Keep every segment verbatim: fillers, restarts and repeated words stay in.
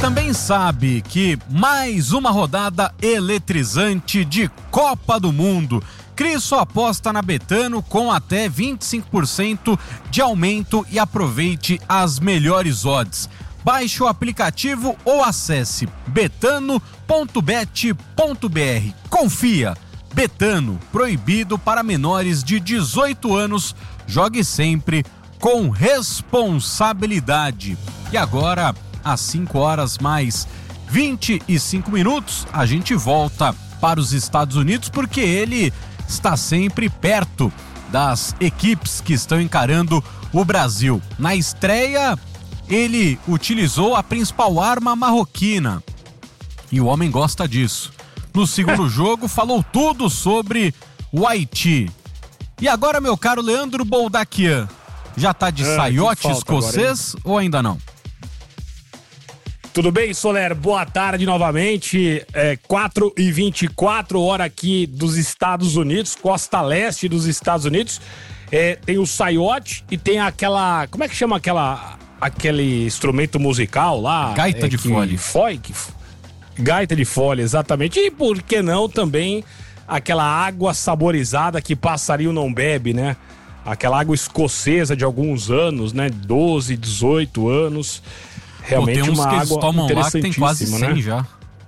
também sabe que mais uma rodada eletrizante de Copa do Mundo. Crie sua aposta na Betano com até vinte e cinco por cento de aumento e aproveite as melhores odds. Baixe o aplicativo ou acesse betano ponto bet ponto br. Confia! Betano, proibido para menores de dezoito anos. Jogue sempre com responsabilidade. E agora, às cinco horas mais vinte e cinco minutos, a gente volta para os Estados Unidos, porque ele está sempre perto das equipes que estão encarando o Brasil. Na estreia, ele utilizou a principal arma marroquina. E o homem gosta disso. No segundo jogo, falou tudo sobre o Haiti. E agora, meu caro Leandro Boldaquian, já tá de é, saiote escocês agora, ou ainda não? Tudo bem, Soler? Boa tarde novamente. É quatro e vinte e quatro, hora aqui dos Estados Unidos, costa leste dos Estados Unidos. É, tem o saiote e tem aquela... Como é que chama aquela... Aquele instrumento musical lá? Gaita é, de folha. Foi? Que, gaita de folha, exatamente. E por que não também aquela água saborizada que passarinho não bebe, né? Aquela água escocesa de alguns anos, né? doze, dezoito anos. Realmente Pô, tem uns uma que eles água tomam lá que tem quase né? cem já.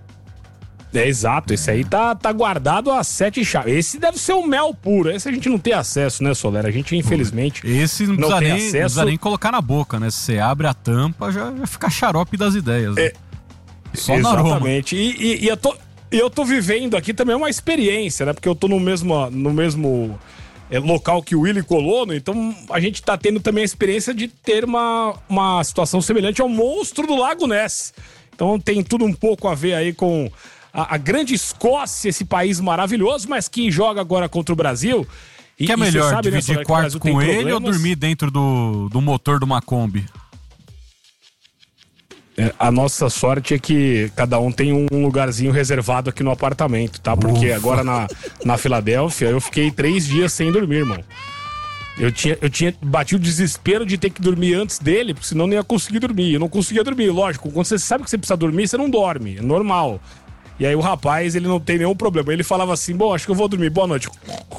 É, exato, esse aí tá, tá guardado a sete chaves. Esse deve ser o mel puro, esse a gente não tem acesso, né, Soler? A gente, infelizmente, esse não, não precisa tem nem, acesso. Não precisa nem colocar na boca, né? Se você abre a tampa, já, já fica xarope das ideias. Né? É, Só exatamente. E, e, e eu, tô, eu tô vivendo aqui também uma experiência, né? Porque eu tô no mesmo... No mesmo É, local que o Willy colou, né? Então a gente tá tendo também a experiência de ter uma, uma situação semelhante ao monstro do Lago Ness. Então tem tudo um pouco a ver aí com a, a grande Escócia, esse país maravilhoso, mas que joga agora contra o Brasil. E, que é melhor, sabe, dividir né, quarto com ele problemas. Ou dormir dentro do, do motor de uma Kombi? É, a nossa sorte é que cada um tem um lugarzinho reservado aqui no apartamento, tá? Porque Ufa. agora na, na Filadélfia eu fiquei três dias sem dormir, irmão. Eu tinha, eu tinha bati o desespero de ter que dormir antes dele, porque senão não ia conseguir dormir. Eu não conseguia dormir, lógico. Quando você sabe que você precisa dormir, você não dorme, é normal. E aí o rapaz, ele não tem nenhum problema. Ele falava assim, bom, acho que eu vou dormir, boa noite.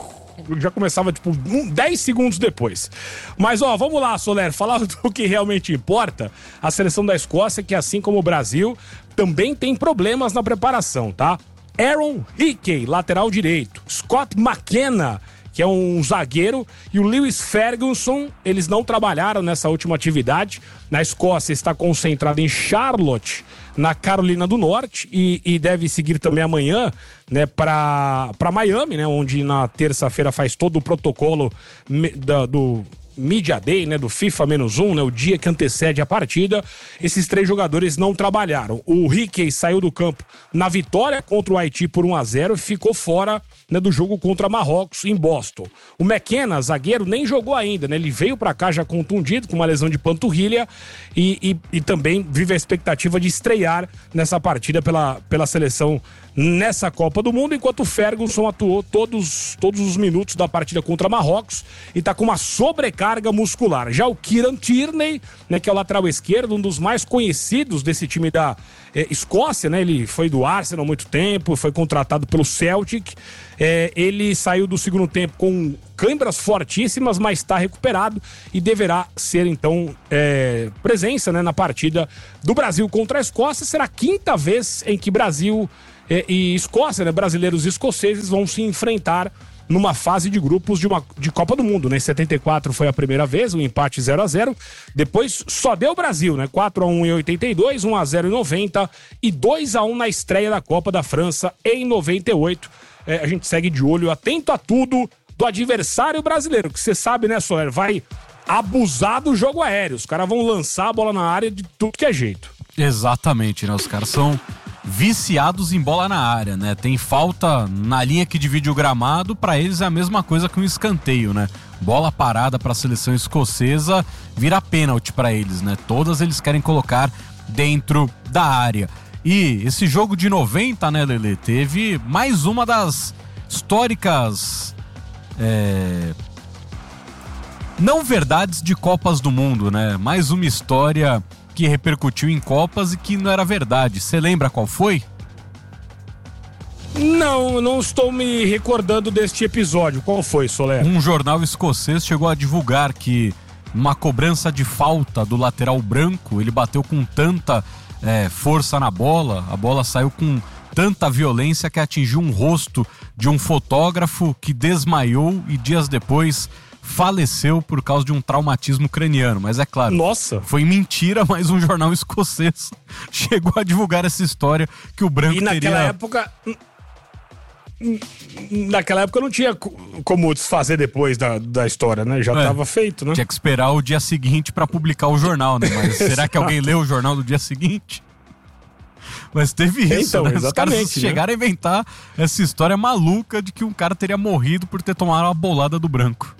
Já começava, tipo, dez segundos depois. Mas, ó, vamos lá, Soler, falar do que realmente importa. A seleção da Escócia, que assim como o Brasil, também tem problemas na preparação, tá? Aaron Hickey, lateral direito. Scott McKenna, que é um zagueiro, e o Lewis Ferguson, eles não trabalharam nessa última atividade. Na Escócia está concentrado em Charlotte, na Carolina do Norte, e, e deve seguir também amanhã, né, para para Miami, né, onde na terça-feira faz todo o protocolo me, da, do Media Day, né, do FIFA menos um, né, o dia que antecede a partida. Esses três jogadores não trabalharam. O Hickey saiu do campo na vitória contra o Haiti por um a zero e ficou fora, né, do jogo contra Marrocos em Boston. O McKenna, zagueiro, nem jogou ainda, né? Ele veio pra cá já contundido com uma lesão de panturrilha e, e, e também vive a expectativa de estrear nessa partida pela, pela seleção nessa Copa do Mundo, enquanto o Ferguson atuou todos, todos os minutos da partida contra Marrocos e tá com uma sobrecarga muscular. Já o Kieran Tierney, né, que é o lateral esquerdo, um dos mais conhecidos desse time da é, Escócia, né? Ele foi do Arsenal há muito tempo, foi contratado pelo Celtic. É, ele saiu do segundo tempo com câimbras fortíssimas, mas está recuperado e deverá ser então é, presença, né, na partida do Brasil contra a Escócia. Será a quinta vez em que Brasil é, e Escócia, né, brasileiros e escoceses, vão se enfrentar numa fase de grupos de, uma, de Copa do Mundo, né? Em setenta e quatro foi a primeira vez, um empate zero a zero. Depois só deu o Brasil, né? quatro a um em oitenta e dois, um a zero em noventa e dois a um na estreia da Copa da França em noventa e oito. É, a gente segue de olho, atento a tudo do adversário brasileiro, que você sabe, né, Soler? Vai abusar do jogo aéreo. Os caras vão lançar a bola na área de tudo que é jeito. Exatamente, né? Os caras são viciados em bola na área, né? Tem falta na linha que divide o gramado, pra eles é a mesma coisa que um escanteio, né? Bola parada pra seleção escocesa vira pênalti pra eles, né? Todas eles querem colocar dentro da área. E esse jogo de noventa, né, Lelê, teve mais uma das históricas é... não verdades de Copas do Mundo, né? Mais uma história que repercutiu em Copas e que não era verdade. Você lembra qual foi? Não, não estou me recordando deste episódio. Qual foi, Soler? Um jornal escocês chegou a divulgar que uma cobrança de falta do lateral branco, ele bateu com tanta é, força na bola, a bola saiu com tanta violência que atingiu um rosto de um fotógrafo que desmaiou e dias depois faleceu por causa de um traumatismo craniano. Mas é claro, nossa, foi mentira, mas um jornal escocês chegou a divulgar essa história que o branco teria... E naquela teria... época... Naquela época não tinha como desfazer depois da, da história, né? Já estava é, feito, né? Tinha que esperar o dia seguinte para publicar o jornal, né? Mas será que alguém leu o jornal do dia seguinte? Mas teve isso, então, né? Os caras né? chegaram a inventar essa história maluca de que um cara teria morrido por ter tomado uma bolada do branco.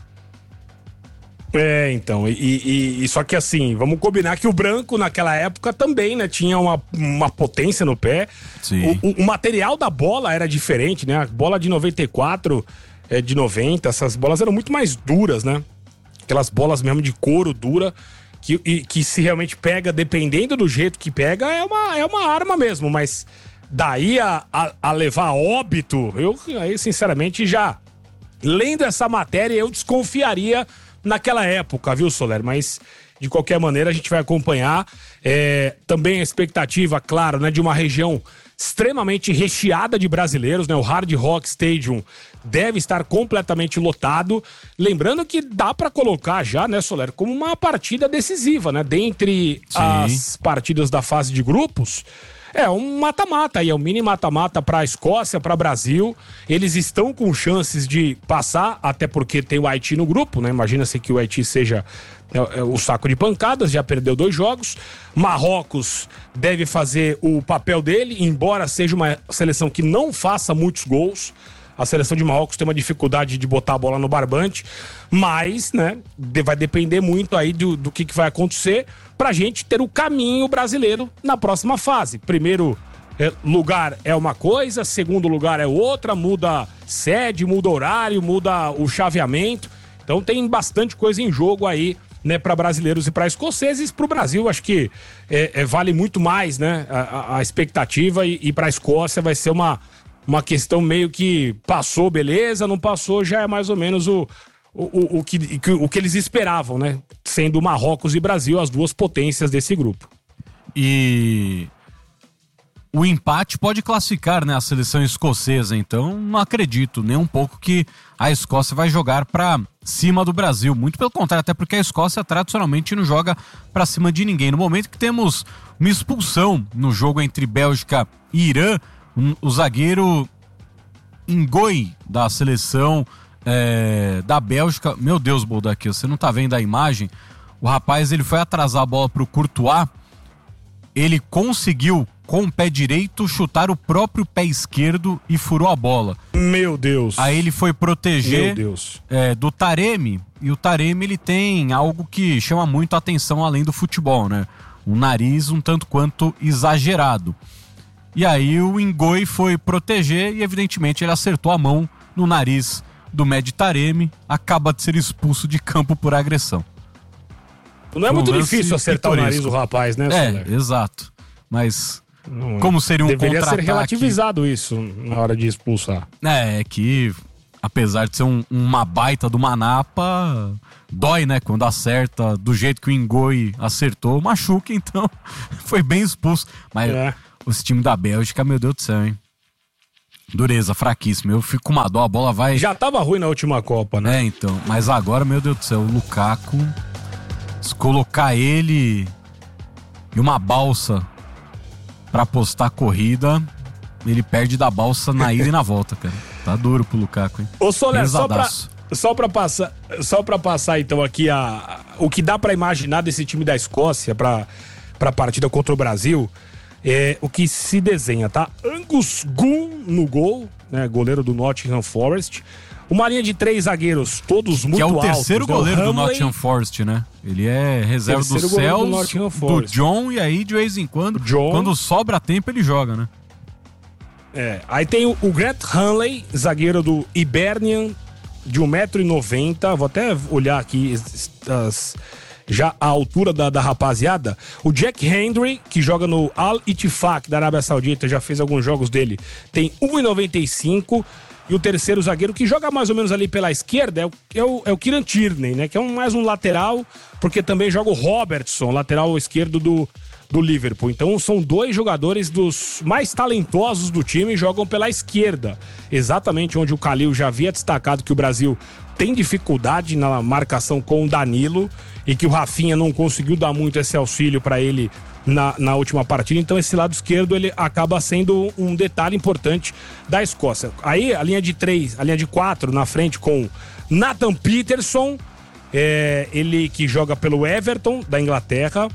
É, então, e, e, e só que assim, vamos combinar que o branco naquela época também, né, tinha uma, uma potência no pé. Sim. O, o, o material da bola era diferente, né? A bola de noventa e quatro, é, de noventa, essas bolas eram muito mais duras, né? Aquelas bolas mesmo de couro dura, que, e, que se realmente pega, dependendo do jeito que pega, é uma, é uma arma mesmo, mas daí a, a, a levar a óbito, eu aí sinceramente já, lendo essa matéria, eu desconfiaria naquela época, viu, Soler? Mas, de qualquer maneira, a gente vai acompanhar. É, também a expectativa, claro, né, de uma região extremamente recheada de brasileiros, né? O Hard Rock Stadium deve estar completamente lotado. Lembrando que dá para colocar já, né, Soler, como uma partida decisiva, né? Dentre Sim. as partidas da fase de grupos, é um mata-mata aí, é um mini mata-mata para a Escócia, para o Brasil. Eles estão com chances de passar, até porque tem o Haiti no grupo, né? Imagina-se que o Haiti seja é, é, o saco de pancadas, já perdeu dois jogos. Marrocos deve fazer o papel dele, embora seja uma seleção que não faça muitos gols. A seleção de Marrocos tem uma dificuldade de botar a bola no barbante, mas, né, vai depender muito aí do, do que, que vai acontecer pra gente ter o caminho brasileiro na próxima fase. Primeiro é, lugar é uma coisa, segundo lugar é outra, muda sede, muda horário, muda o chaveamento. Então tem bastante coisa em jogo aí, né, para brasileiros e para escoceses. Para o Brasil, acho que é, é, vale muito mais, né, a, a expectativa, e, e para a Escócia vai ser uma Uma questão meio que passou, beleza, não passou, já é mais ou menos o, o, o, que, o que eles esperavam, né? Sendo Marrocos e Brasil as duas potências desse grupo. E o empate pode classificar, né, a seleção escocesa, então não acredito nem um pouco que a Escócia vai jogar pra cima do Brasil. Muito pelo contrário, até porque a Escócia tradicionalmente não joga pra cima de ninguém. No momento que temos uma expulsão no jogo entre Bélgica e Irã, Um, o zagueiro Ngoi da seleção é, da Bélgica, meu Deus, Boldaquê, você não tá vendo a imagem? O rapaz, ele foi atrasar a bola pro Courtois, ele conseguiu com o pé direito chutar o próprio pé esquerdo e furou a bola. Meu Deus. Aí ele foi proteger meu Deus. É, do Taremi, e o Taremi, ele tem algo que chama muito a atenção além do futebol, né? Um nariz um tanto quanto exagerado. E aí o Ngoi foi proteger e evidentemente ele acertou a mão no nariz do Mehdi Taremi, acaba de ser expulso de campo por agressão. Não é muito difícil acertar o nariz do rapaz, né, Soler? É, exato. Mas não, como seria um deveria contra-ataque... ser relativizado isso na hora de expulsar. É, é que apesar de ser um, uma baita do manapa, dói, né, quando acerta do jeito que o Ngoi acertou, machuca, então foi bem expulso. Mas... É. Esse time da Bélgica, meu Deus do céu, hein? Dureza, fraquíssimo. Eu fico com uma dó, a bola vai... Já tava ruim na última Copa, né? É, então. Mas agora, meu Deus do céu, o Lukaku, se colocar ele e uma balsa pra apostar a corrida, ele perde da balsa na ida e na volta, cara. Tá duro pro Lukaku, hein? Ô, Soler, só pra, só, pra passar, só pra passar, então, aqui a, o que dá pra imaginar desse time da Escócia pra, pra partida contra o Brasil... É o que se desenha, tá? Angus Gunn no gol, né? Goleiro do Nottingham Forest. Uma linha de três zagueiros, todos muito altos. Que é o terceiro altos, goleiro né? do Nottingham Forest, né? Ele é reserva do Cells, do, do John, e aí de vez em quando, John. quando sobra tempo, ele joga, né? É, aí tem o, o Grant Hanley, zagueiro do Hibernian, de um metro e noventa. Vou até olhar aqui as... já à altura da, da rapaziada. O Jack Hendry, que joga no Al Ittifaq da Arábia Saudita, já fez alguns jogos dele, tem um e noventa e cinco. E o terceiro zagueiro, que joga mais ou menos ali pela esquerda, é o, é o, é o Kieran Tierney, né? Que é um, mais um lateral, porque também joga o Robertson, lateral esquerdo do, do Liverpool. Então são dois jogadores dos mais talentosos do time e jogam pela esquerda. Exatamente onde o Calil já havia destacado que o Brasil tem dificuldade na marcação com o Danilo e que o Rafinha não conseguiu dar muito esse auxílio para ele Na, na última partida, então esse lado esquerdo ele acaba sendo um detalhe importante da Escócia. Aí a linha de três, a linha de quatro na frente com Nathan Peterson, é, ele que joga pelo Everton da Inglaterra,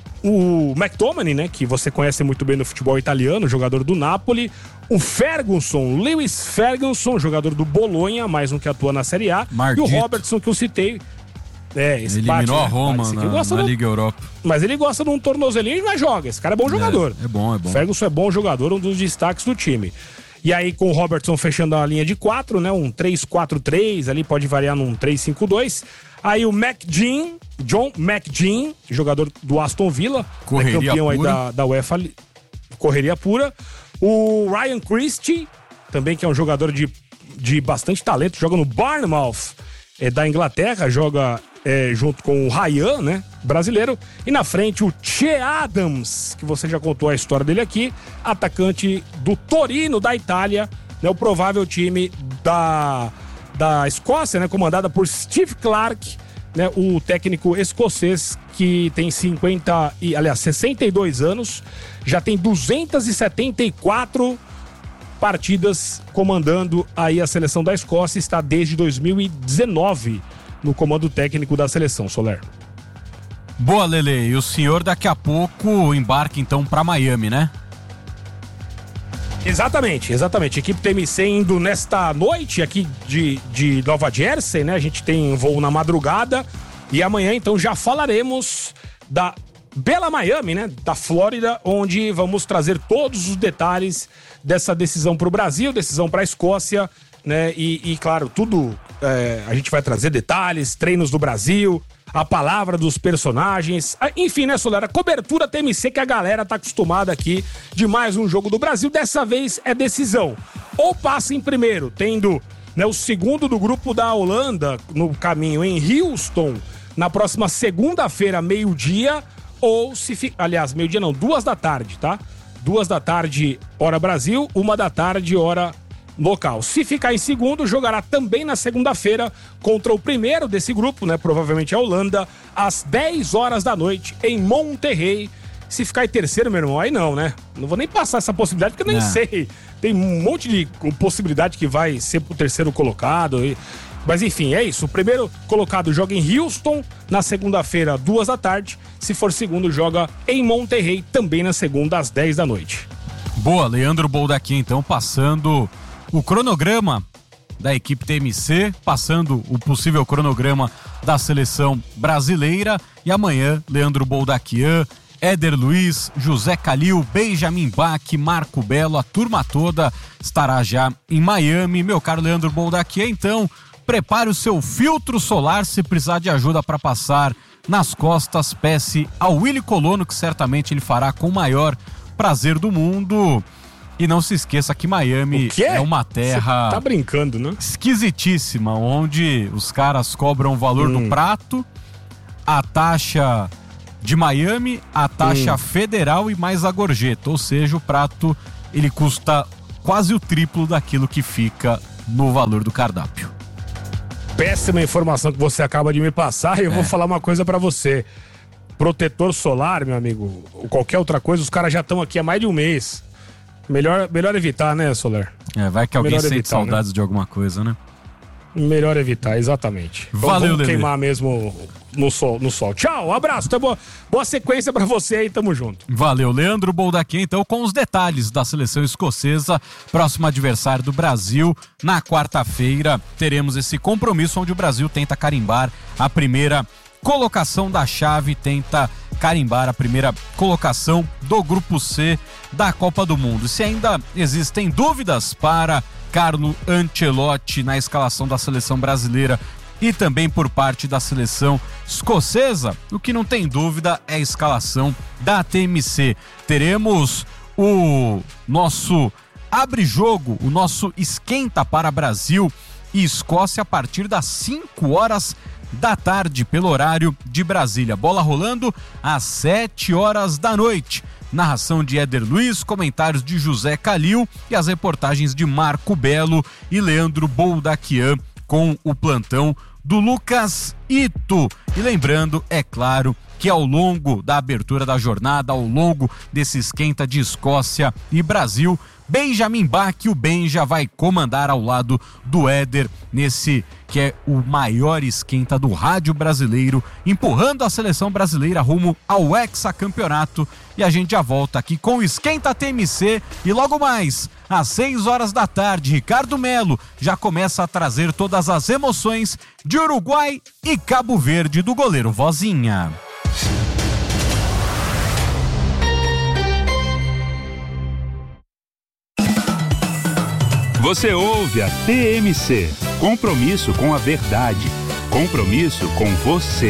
o McTominay, né, que você conhece muito bem no futebol italiano, jogador do Napoli, o Ferguson, Lewis Ferguson, jogador do Bolonha, mais um que atua na Série A, Maldito. E o Robertson que eu citei. É, esse eliminou bate, a né? Roma Esse na, gosta na do... Liga Europa. Mas ele gosta de um tornozelinho e vai joga. Esse cara é bom jogador. É, é bom, é bom. Ferguson é bom jogador, um dos destaques do time. E aí com o Robertson fechando a linha de quatro, né? Um três quatro três, ali pode variar num três cinco dois. Aí o McGinn, John McGinn, jogador do Aston Villa, correria é campeão pura. aí da, da UEFA, correria pura. O Ryan Christie, também que é um jogador de, de bastante talento, joga no Bournemouth, é, da Inglaterra, joga é, junto com o Ryan, né, brasileiro. E na frente o Che Adams, que você já contou a história dele aqui, atacante do Torino, da Itália, né, o provável time da, da Escócia, né, comandada por Steve Clarke, né, o técnico escocês que tem cinquenta e, aliás, sessenta e dois anos, já tem duzentas e setenta e quatro partidas comandando aí a seleção da Escócia, está desde dois mil e dezenove no comando técnico da seleção, Soler. Boa, Lele, e o senhor daqui a pouco embarca então para Miami, né? Exatamente, exatamente. Equipe T M C indo nesta noite aqui de, de Nova Jersey, né? A gente tem voo na madrugada e amanhã então já falaremos da Bela Miami, né? Da Flórida, onde vamos trazer todos os detalhes dessa decisão para o Brasil, decisão para a Escócia, né? E, e claro, tudo é, a gente vai trazer detalhes, treinos do Brasil, a palavra dos personagens, enfim, né, Soler? A cobertura T M C que a galera tá acostumada aqui de mais um jogo do Brasil. Dessa vez é decisão. Ou passa em primeiro, tendo, né, o segundo do grupo da Holanda no caminho em Houston, na próxima segunda-feira, meio-dia, ou se fica. Aliás, meio-dia não, duas da tarde, tá? Duas da tarde, hora Brasil, uma da tarde, hora local. Se ficar em segundo, jogará também na segunda-feira contra o primeiro desse grupo, né? Provavelmente a Holanda, às dez horas da noite, em Monterrey. Se ficar em terceiro, meu irmão, aí não, né? Não vou nem passar essa possibilidade, porque eu nem não. sei. Tem um monte de possibilidade que vai ser pro terceiro colocado. E... Mas enfim, é isso. O primeiro colocado joga em Houston, na segunda-feira, duas da tarde. Se for segundo, joga em Monterrey, também na segunda, às dez da noite. Boa, Leandro Boldaqui, então, passando o cronograma da equipe T M C, passando o possível cronograma da seleção brasileira. E amanhã, Leandro Boldaquian, Éder Luiz, José Calil, Benjamin Bach, Marco Belo, a turma toda estará já em Miami. Meu caro Leandro Boldaquian, então, prepare o seu filtro solar se precisar de ajuda para passar nas costas. Peça ao Willy Colono, que certamente ele fará com o maior prazer do mundo. E não se esqueça que Miami é uma terra... Você tá brincando, né? Esquisitíssima, onde os caras cobram o valor hum. do prato, a taxa de Miami, a taxa hum. federal e mais a gorjeta. Ou seja, o prato ele custa quase o triplo daquilo que fica no valor do cardápio. Péssima informação que você acaba de me passar e eu é. vou falar uma coisa pra você. Protetor solar, meu amigo, ou qualquer outra coisa, os caras já estão aqui há mais de um mês. Melhor, melhor evitar, né, Soler? É, vai que alguém melhor sente evitar, saudades né? de alguma coisa, né? Melhor evitar, exatamente. Valeu, Vamos Lelê. queimar mesmo no sol, no sol. Tchau, um abraço, tá boa, boa sequência pra você aí, tamo junto. Valeu, Leandro Boldaquian, então, com os detalhes da seleção escocesa, próximo adversário do Brasil. Na quarta-feira teremos esse compromisso onde o Brasil tenta carimbar a primeira colocação da chave, tenta carimbar a primeira colocação do Grupo C da Copa do Mundo. Se ainda existem dúvidas para Carlo Ancelotti na escalação da seleção brasileira e também por parte da seleção escocesa. O que não tem dúvida é a escalação da T M C. Teremos o nosso abre-jogo, o nosso esquenta para Brasil e Escócia a partir das cinco horas da tarde, pelo horário de Brasília. Bola rolando às sete horas da noite. Narração de Éder Luiz, comentários de José Calil e as reportagens de Marco Belo e Leandro Boldaquian com o plantão do Lucas Ito. E lembrando, é claro, que ao longo da abertura da jornada, ao longo desse esquenta de Escócia e Brasil, Benjamin Bach, o Benja, vai comandar ao lado do Éder nesse que é o maior esquenta do rádio brasileiro, empurrando a seleção brasileira rumo ao hexacampeonato. E a gente já volta aqui com o Esquenta T M C e logo mais, às seis horas da tarde, Ricardo Melo já começa a trazer todas as emoções de Uruguai e Cabo Verde do goleiro Vozinha. Você ouve a T M C. Compromisso com a verdade. Compromisso com você.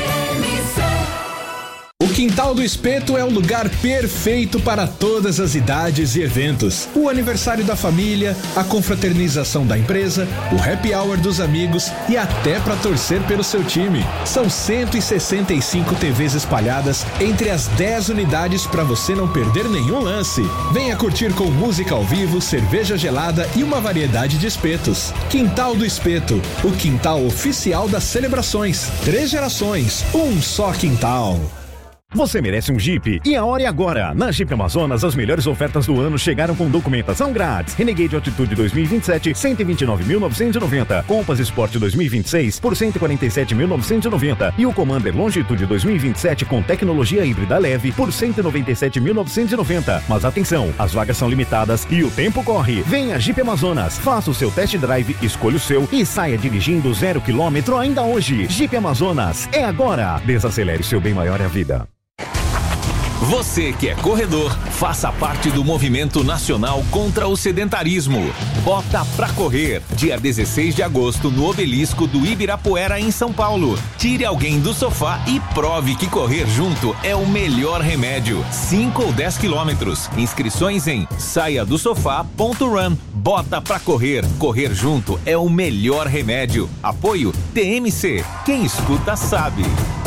O Quintal do Espeto é o lugar perfeito para todas as idades e eventos. O aniversário da família, a confraternização da empresa, o happy hour dos amigos e até para torcer pelo seu time. São cento e sessenta e cinco T Vs espalhadas entre as dez unidades para você não perder nenhum lance. Venha curtir com música ao vivo, cerveja gelada e uma variedade de espetos. Quintal do Espeto, o quintal oficial das celebrações. Três gerações, um só quintal. Você merece um Jeep e a hora é agora. Na Jeep Amazonas, as melhores ofertas do ano chegaram com documentação grátis. Renegade Altitude dois mil e vinte e sete, cento e vinte e nove mil novecentos e noventa. Compass Sport dois mil e vinte e seis por cento e quarenta e sete mil novecentos e noventa. E o Commander Longitude dois mil e vinte e sete com tecnologia híbrida leve por cento e noventa e sete mil novecentos e noventa. Mas atenção, as vagas são limitadas e o tempo corre. Venha Jeep Amazonas, faça o seu test drive, escolha o seu e saia dirigindo zero quilômetro ainda hoje. Jeep Amazonas, é agora. Desacelere, seu bem maior é a vida. Você que é corredor, faça parte do movimento nacional contra o sedentarismo. Bota pra correr, dia dezesseis de agosto no Obelisco do Ibirapuera em São Paulo. Tire alguém do sofá e prove que correr junto é o melhor remédio. cinco ou dez quilômetros. Inscrições em saia do sofá ponto run. Bota pra correr, correr junto é o melhor remédio. Apoio T M C. Quem escuta sabe.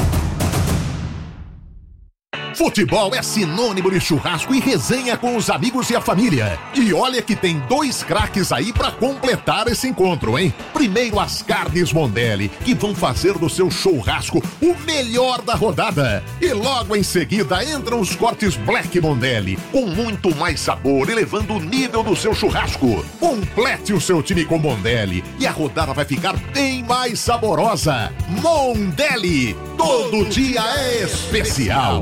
Futebol é sinônimo de churrasco e resenha com os amigos e a família. E olha que tem dois craques aí pra completar esse encontro, hein? Primeiro as carnes Mondelli, que vão fazer do seu churrasco o melhor da rodada. E logo em seguida entram os cortes Black Mondelli, com muito mais sabor, elevando o nível do seu churrasco. Complete o seu time com Mondelli e a rodada vai ficar bem mais saborosa. Mondelli, todo dia é especial.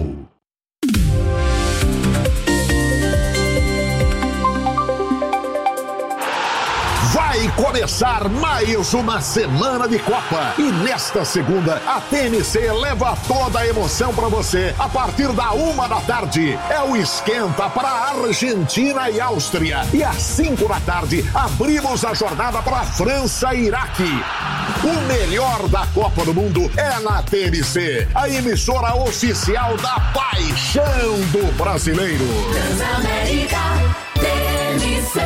Vai começar mais uma semana de Copa e nesta segunda a T M C leva toda a emoção para você. A partir da uma da tarde é o esquenta para Argentina e Áustria e às cinco da tarde abrimos a jornada para França e Iraque. O melhor da Copa do Mundo é na T M C, a emissora oficial da paixão do brasileiro. Transamérica T M C.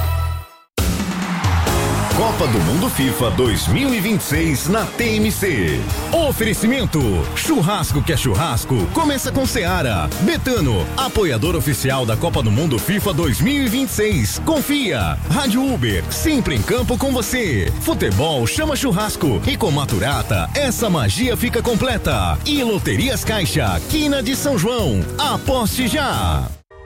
Copa do Mundo FIFA dois mil e vinte e seis na T M C. Oferecimento: churrasco que é churrasco, começa com Seara. Betano, apoiador oficial da Copa do Mundo FIFA dois mil e vinte e seis. Confia. Rádio Uber, sempre em campo com você. Futebol chama churrasco e com Maturata essa magia fica completa. E Loterias Caixa, Quina de São João. Aposte já.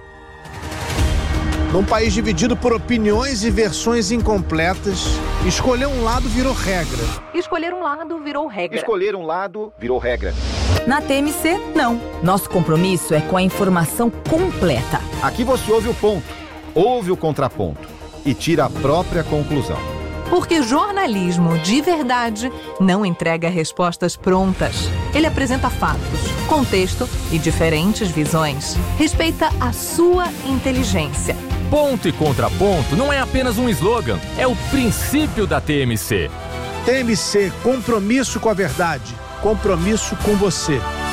Num país dividido por opiniões e versões incompletas, escolher um lado virou regra. Escolher um lado virou regra. Escolher um lado virou regra. Na T M C, não. Nosso compromisso é com a informação completa. Aqui você ouve o ponto, ouve o contraponto e tira a própria conclusão. Porque jornalismo de verdade não entrega respostas prontas. Ele apresenta fatos, contexto e diferentes visões. Respeita a sua inteligência. Ponto e contraponto não é apenas um slogan, é o princípio da T M C. T M C, compromisso com a verdade, compromisso com você.